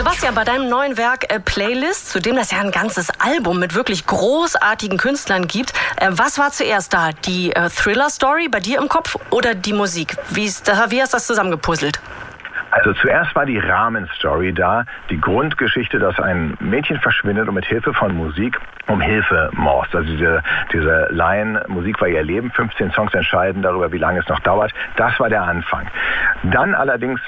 Sebastian, bei deinem neuen Werk Playlist, zu dem das ja ein ganzes Album mit wirklich großartigen Künstlern gibt, was war zuerst da? Die Thriller-Story bei dir im Kopf oder die Musik? Wie hast das zusammengepuzzelt? Also zuerst war die Rahmenstory da, die Grundgeschichte, dass ein Mädchen verschwindet und mit Hilfe von Musik um Hilfe morst. Also diese Line, Musik war ihr Leben, 15 Songs entscheiden darüber, wie lange es noch dauert. Das war der Anfang. Dann allerdings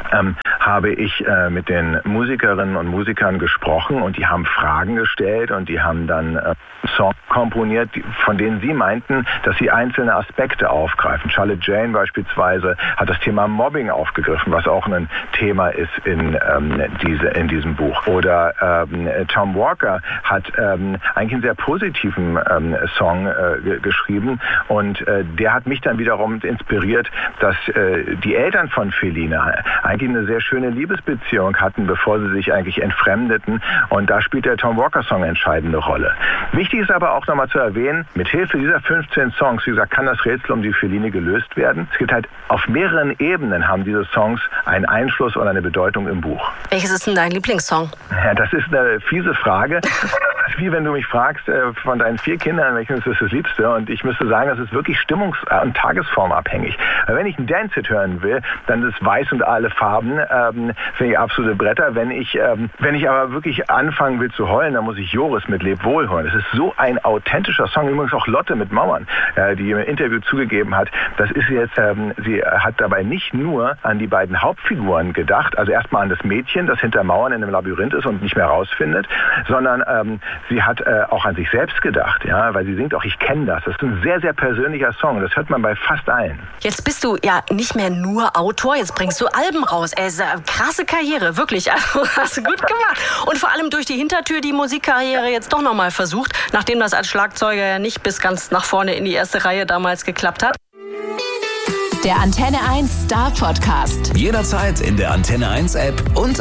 habe ich mit den Musikerinnen und Musikern gesprochen und die haben Fragen gestellt und die haben dann Songs komponiert, von denen sie meinten, dass sie einzelne Aspekte aufgreifen. Charlotte Jane beispielsweise hat das Thema Mobbing aufgegriffen, was auch ein Thema ist in diesem Buch. Oder Tom Walker hat eigentlich einen sehr positiven Song geschrieben und der hat mich dann wiederum inspiriert, dass die Eltern von Felina eigentlich eine sehr schöne Liebesbeziehung hatten, bevor sie sich eigentlich entfremdeten. Und da spielt der Tom Walker-Song eine entscheidende Rolle. Wichtig ist aber auch nochmal zu erwähnen, mit Hilfe dieser 15 Songs, wie gesagt, kann das Rätsel um die Feline gelöst werden. Es gibt halt auf mehreren Ebenen haben diese Songs einen Einfluss oder eine Bedeutung im Buch. Welches ist denn dein Lieblingssong? Ja, das ist eine fiese Frage. Das ist wie wenn du mich fragst, von deinen 4 Kindern, welches ist das Liebste? Und ich müsste sagen, das ist wirklich stimmungs- und tagesformabhängig. Wenn ich einen Dance-Hit hören will, dann ist weiß und alle Farben, finde ich absolute Bretter. Wenn ich aber wirklich anfangen will zu heulen, dann muss ich Joris mit Leb wohl hören. Das ist so ein authentischer Song. Übrigens auch Lotte mit Mauern, die im Interview zugegeben hat, das ist jetzt, sie hat dabei nicht nur an die beiden Hauptfiguren gedacht, also erstmal an das Mädchen, das hinter Mauern in einem Labyrinth ist und nicht mehr rausfindet, sondern sie hat auch an sich selbst gedacht, ja, weil sie singt auch, ich kenne das. Das ist ein sehr, sehr persönlicher Song. Das hört man bei fast allen. Jetzt bist du ja nicht mehr nur Autor, jetzt bringst du Alben raus. Krasse Karriere, wirklich. Also, hast du gut gemacht. Und vor allem durch die Hintertür die Musikkarriere jetzt doch nochmal versucht, nachdem das als Schlagzeuger ja nicht bis ganz nach vorne in die erste Reihe damals geklappt hat. Der Antenne 1 Star Podcast. Jederzeit in der Antenne 1 App und